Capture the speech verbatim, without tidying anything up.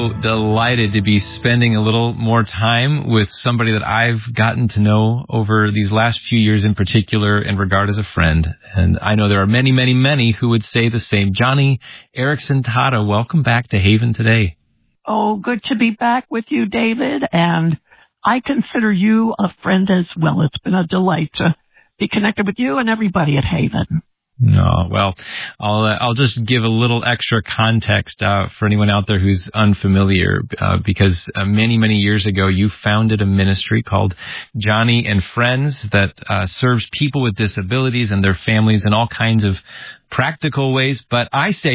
Delighted to be spending a little more time with somebody that I've gotten to know over these last few years in particular and regard as a friend. And I know there are many, many, many who would say the same. Joni Eareckson Tada, welcome back to Haven today. Oh, good to be back with you, David. And I consider you a friend as well. It's been a delight to be connected with you and everybody at Haven. No, well, I'll uh, I'll just give a little extra context uh, for anyone out there who's unfamiliar, uh, because uh, many many years ago you founded a ministry called Joni and Friends that uh, serves people with disabilities and their families in all kinds of practical ways. But I say